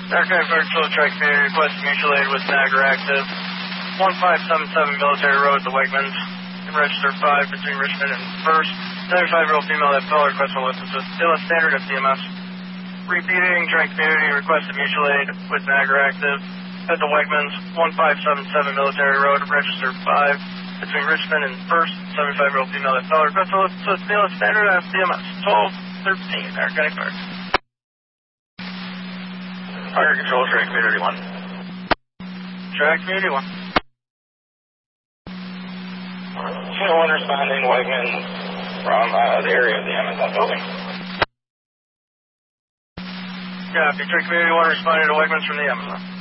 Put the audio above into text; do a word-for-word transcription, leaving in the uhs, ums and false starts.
Narcotic Patrol Track Community request mutual aid with Niagara Active. one five seven seven Military Road, the Wegmans. Register five between Richmond and First. seventy-five-year-old female that fell request for assistance. Still a standard at C M S. Repeating, Track Community requested mutual aid with Niagara Active. At the Wegmans, one five seven seven Military Road, register five between Richmond and First. seventy-five-year-old female that fell request for assistance. Still a standard at C M S. twelve thirteen, Narcotic Fire. Fire Control, Track Community one. Track Community one. Channel one responding Wegmans from uh, the area of the Amazon building. Copy. Track Community one responding to Wegmans from the Amazon.